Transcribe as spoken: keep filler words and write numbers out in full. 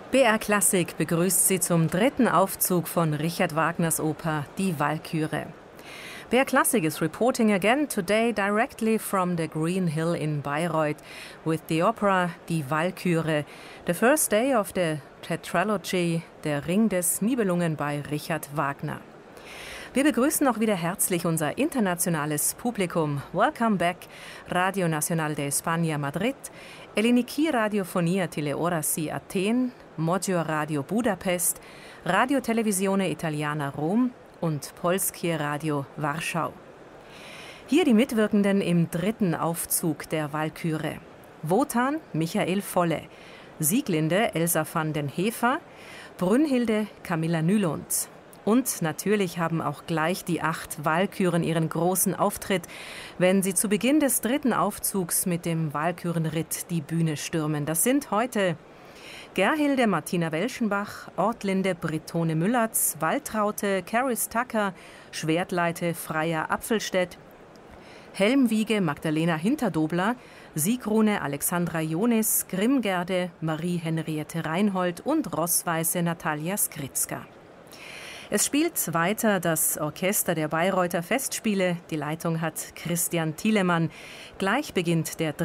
B R Klassik begrüßt Sie zum dritten Aufzug von Richard Wagners Oper Die Walküre. B R Klassik is reporting again today directly from the Green Hill in Bayreuth with the opera Die Walküre, the first day of the tetralogy Der Ring des Nibelungen bei Richard Wagner. Wir begrüßen auch wieder herzlich unser internationales Publikum. Welcome back, Radio Nacional de España Madrid, Eliniki Radiofonia Teleorasi Athen, Moggio Radio Budapest, Radio Televisione Italiana Rom und Polskie Radio Warschau. Hier die Mitwirkenden im dritten Aufzug der Walküre. Wotan Michael Volle, Sieglinde Elsa van den Hefer, Brünnhilde Camilla Nylund. Und natürlich haben auch gleich die acht Walküren ihren großen Auftritt, wenn sie zu Beginn des dritten Aufzugs mit dem Walkürenritt die Bühne stürmen. Das sind heute Gerhilde Martina Welschenbach, Ortlinde Brittone Müllertz, Waltraute Caris Tucker, Schwertleite Freya Apfelstedt, Helmwiege Magdalena Hinterdobler, Siegrune Alexandra Jonis, Grimmgerde Marie Henriette Reinhold und Rossweiße Natalia Skritzka. Es spielt weiter das Orchester der Bayreuther Festspiele. Die Leitung hat Christian Thielemann. Gleich beginnt der dritte